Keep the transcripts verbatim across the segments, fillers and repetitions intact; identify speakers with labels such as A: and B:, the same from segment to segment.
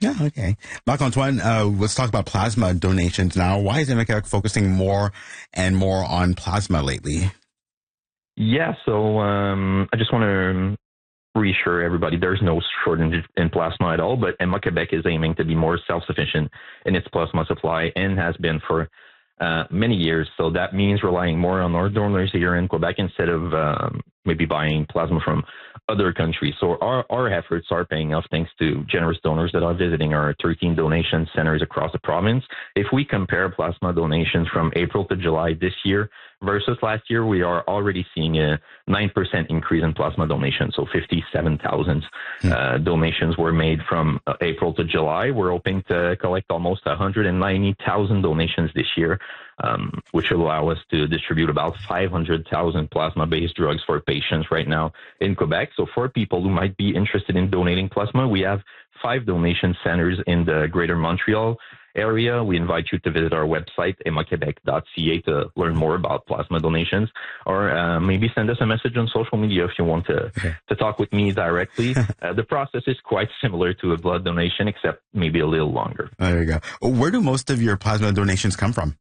A: Yeah, okay. Marc-Antoine, uh, let's talk about plasma donations now. Why is Héma-Québec focusing more and more on plasma lately?
B: Yeah, so um, I just want to reassure everybody there's no shortage in plasma at all, but Héma-Québec is aiming to be more self-sufficient in its plasma supply and has been for uh, many years. So that means relying more on our donors here in Quebec instead of um, maybe buying plasma from other countries. So our, our efforts are paying off thanks to generous donors that are visiting our thirteen donation centers across the province. If we compare plasma donations from April to July this year versus last year, we are already seeing a nine percent increase in plasma donations. So fifty-seven thousand uh, donations were made from uh, April to July. We're hoping to collect almost one hundred ninety thousand donations this year, um, which will allow us to distribute about five hundred thousand plasma-based drugs for patients right now in Quebec. So for people who might be interested in donating plasma, we have five donation centers in the Greater Montreal area. We invite you to visit our website, héma quebec dot c a, to learn more about plasma donations, or uh, maybe send us a message on social media if you want to,
A: Okay.
B: to talk with me directly. uh, the process is quite similar to a blood donation, except maybe a little longer.
A: There you go. Where do most of your plasma donations come from?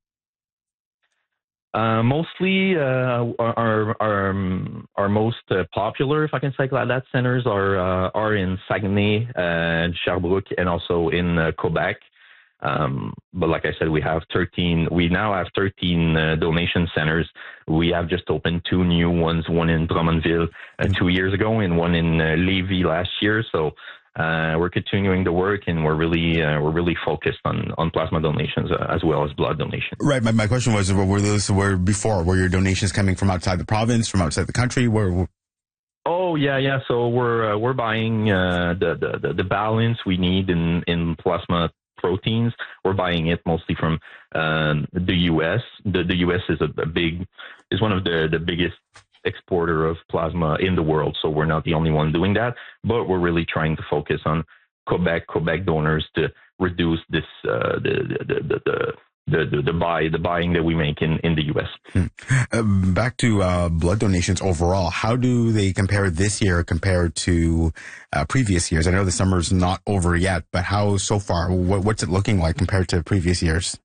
B: Uh, mostly, uh, our, our, um, our most uh, popular, if I can say like that, centers are, uh, are in Saguenay, uh, Sherbrooke, and also in uh, Quebec. Um, but like I said, we have thirteen, we now have thirteen uh, donation centers. We have just opened two new ones, one in Drummondville uh, two years ago and one in uh, Lévis last year. So uh, we're continuing the work, and we're really uh, we're really focused on, on plasma donations uh, as well as blood donations.
A: Right. My, my question was, were those were before, were your donations coming from outside the province, from outside the country? Where? where...
B: Oh yeah, yeah. So we're uh, we're buying uh, the, the the balance we need in in plasma proteins. We're buying it mostly from um, the U S. The the U S is a, a big is one of the the biggest exporter of plasma in the world. So we're not the only one doing that, but we're really trying to focus on Quebec Quebec donors to reduce this uh, the, the, the the the the the buy the buying that we make in in the U S.
A: Hmm. Uh, back to uh, blood donations overall, how do they compare this year compared to uh, previous years? I know the summer's not over yet, but how so far? What, what's it looking like compared to previous years?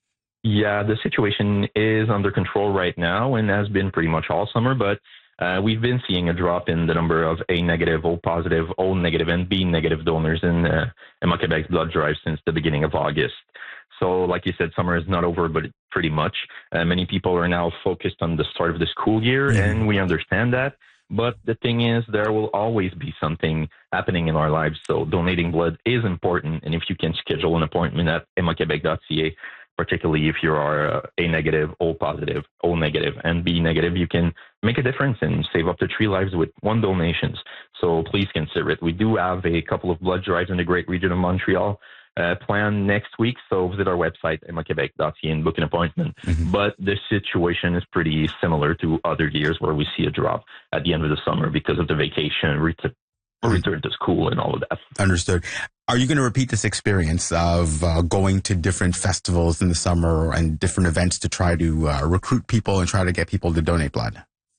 B: Yeah, the situation is under control right now and has been pretty much all summer, but uh, we've been seeing a drop in the number of A negative, O positive, O negative, and B negative donors in uh, Héma-Québec's blood drive since the beginning of August. So like you said, summer is not over, but pretty much. Uh, many people are now focused on the start of the school year, mm-hmm. and we understand that. But the thing is, there will always be something happening in our lives. So donating blood is important. And if you can schedule an appointment at héma quebec dot c a, particularly if you are uh, A negative, O positive, O negative, and B negative, you can make a difference and save up to three lives with one donation. So please consider it. We do have a couple of blood drives in the Great Region of Montreal Uh, plan next week, so visit our website, héma quebec dot c a, and book an appointment. Mm-hmm. But the situation is pretty similar to other years where we see a drop at the end of the summer because of the vacation, ret- return to school, and all of that.
A: Understood. Are you going to repeat this experience of uh, going to different festivals in the summer and different events to try to uh, recruit people and try to get people to donate blood?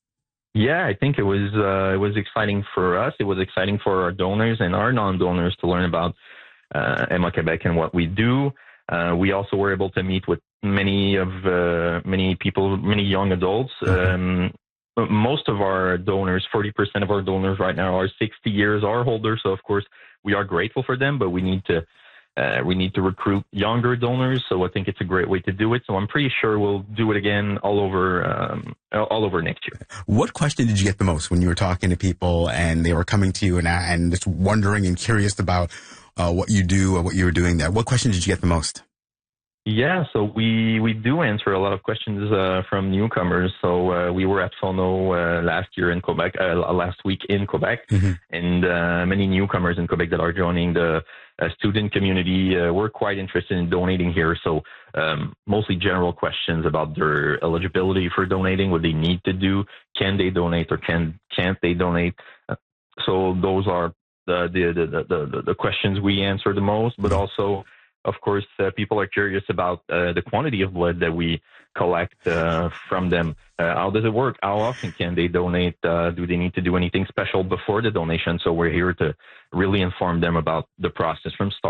B: Yeah, I think it was uh, it was exciting for us. It was exciting for our donors and our non-donors to learn about Uh, Héma-Québec and what we do. Uh, we also were able to meet with many of uh, many people, many young adults. Um, most of our donors, forty percent of our donors right now are sixty years or older. So of course we are grateful for them, but we need to uh, we need to recruit younger donors. So I think it's a great way to do it. So I'm pretty sure we'll do it again all over um, all over next year.
A: What question did you get the most when you were talking to people and they were coming to you and and just wondering and curious about Uh, what you do or what you were doing there? What questions did you get the most?
B: Yeah, so we, we do answer a lot of questions uh, from newcomers. So uh, we were at Fono uh, last year in Quebec, uh, last week in Quebec, mm-hmm. and uh, many newcomers in Quebec that are joining the uh, student community uh, were quite interested in donating here. So um, mostly general questions about their eligibility for donating, what they need to do, can they donate or can can't they donate? Uh, so those are The, the the the the questions we answer the most, but also, of course, uh, people are curious about uh, the quantity of blood that we collect uh, from them. Uh, how does it work? How often can they donate? Uh, do they need to do anything special before the donation? So we're here to really inform them about the process from start.